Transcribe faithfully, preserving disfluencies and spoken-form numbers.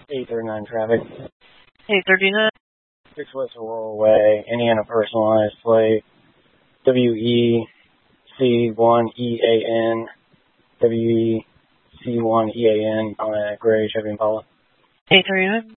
eight thirty-nine traffic. eight thirty-nine. six West Aurora Way, Indiana personalized plate. W E C one E A N. W E C one E A N on a gray Chevy Impala. eight thirty-nine.